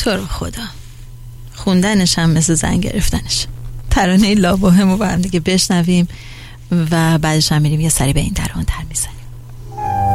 تو رو خدا، خوندنش هم مثل زن گرفتنش. ترانه لا بوهم رو با هم دیگه بشنویم و بعدش هم میریم یه سری به این در اون در میزنیم.